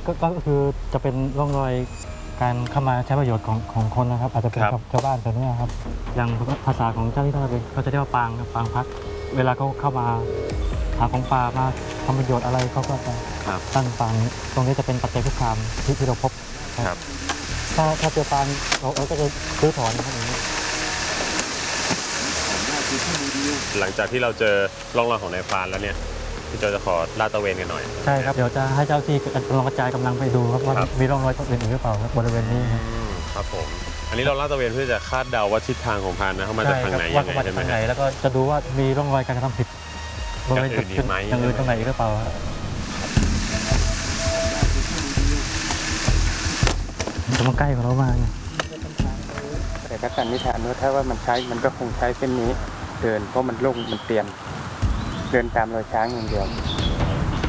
ก็คือจะเป็นร่องรอยการเข้ามาใช้ประโยชน์ของคนนะครับอาจจะเป็นชาวบ้านแถวนี้ครับอย่างภาษาของเจ้าที่ท่าเรือเขาจะเรียกว่าปางพักเวลาเขาเข้ามาหาของป่ามาทำประโยชน์อะไรเขาก็จะตั้งปางตรงนี้จะเป็นปัจจัยคุกคามที่เราพบครับถ้าเจอปางเราก็จะซื้อถอนนะครับอย่างนี้หลังจากที่เราเจอร่องรอยของนายพรานแล้วเนี่ยพี่โจจะขอลาดตระเวนกันหน่อยใช่ครับเดี๋ยวจะให้เจ้าที่ลองกระจายกำลังไปดูครับว่ามีร่องรอยอื่นหรือเปล่าครับบริเวณนี้ครับผมอันนี้เราลาดตระเวนเพื่อจะคาดเดาว่าทิศทางของพรานนะเขามาจากทางไหนยังไงใช่ไหมแล้วก็จะดูว่ามีร่องรอยการกระทำผิดบริเวณจุดอย่างอื่นตรงไหนหรือเปล่าจะมาใกล้ของเรามากแต่ถ้าสันนิษฐานว่าถ้าว่ามันก็คงใช้เส้นนี้เดินเพราะมันโล่งมันเตียนเดินตามรอยช้างอย่างเดียว